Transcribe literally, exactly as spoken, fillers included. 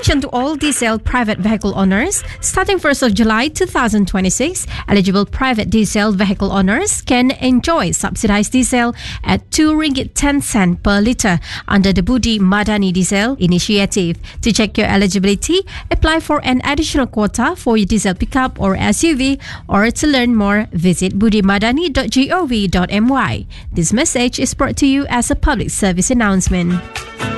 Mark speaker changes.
Speaker 1: Attention to all diesel private vehicle owners. Starting first of July twenty twenty-six, eligible private diesel vehicle owners can enjoy subsidized diesel at two ringgit ten cents per litre under the Budi Madani Diesel Initiative. To check your eligibility, apply for an additional quota for your diesel pickup or S U V, or to learn more, visit budi madani dot gov dot my. This message is brought to you as a public service announcement.